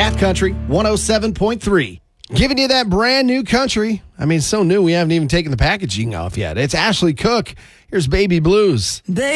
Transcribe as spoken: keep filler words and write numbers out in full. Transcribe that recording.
Cat Country one oh seven point three. Giving you that brand new country. I mean, so new we haven't even taken the packaging off yet. It's Ashley Cook. Here's Baby Blues. Baby.